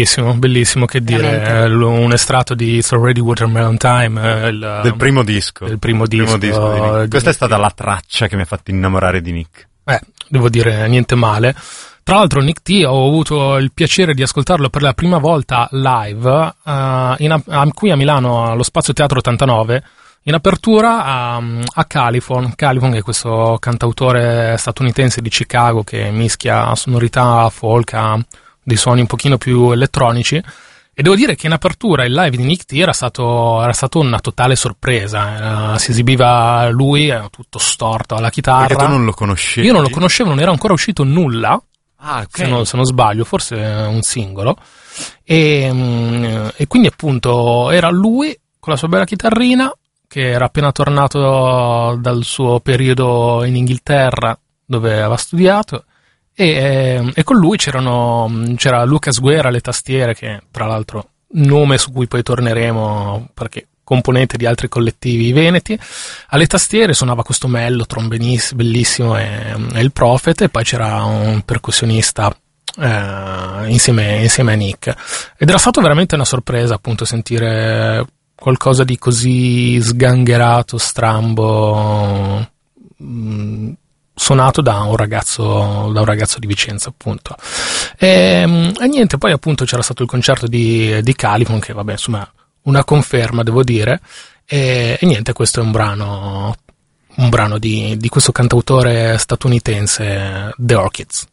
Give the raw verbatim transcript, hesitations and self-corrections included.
Bellissimo, bellissimo, che dire, un estratto di It's Already Watermelon Time, il, del primo disco. Del primo disco. Primo disco di Nick. Questa è stata la traccia che mi ha fatto innamorare di Nick. Eh, devo dire, niente male. Tra l'altro Nick T ho avuto il piacere di ascoltarlo per la prima volta live, uh, in, a, qui a Milano, allo Spazio Teatro ottantanove, in apertura a, a Califon. Califon, che è questo cantautore statunitense di Chicago che mischia sonorità folk a dei suoni un pochino più elettronici, e devo dire che in apertura il live di Nick T era stato, era stato una totale sorpresa. Era, si esibiva lui, era tutto storto alla chitarra. Perché tu non lo conoscevi? Io non lo conoscevo, non era ancora uscito nulla, ah, okay. se, non, se non sbaglio, forse un singolo, e, e quindi appunto era lui con la sua bella chitarrina, che era appena tornato dal suo periodo in Inghilterra dove aveva studiato, e, e con lui c'erano, c'era Lucas Guerra alle tastiere, che tra l'altro nome su cui poi torneremo perché componente di altri collettivi veneti. Alle tastiere suonava questo mellotron bellissimo e, e il Prophet, e poi c'era un percussionista eh, insieme, insieme a Nick, ed era stato veramente una sorpresa appunto sentire qualcosa di così sgangherato, strambo, mh, suonato da un ragazzo da un ragazzo di Vicenza appunto. E, e niente, poi appunto c'era stato il concerto di, di Califon, che vabbè, insomma, una conferma devo dire, e, e niente, questo è un brano un brano di, di questo cantautore statunitense, The Orchids.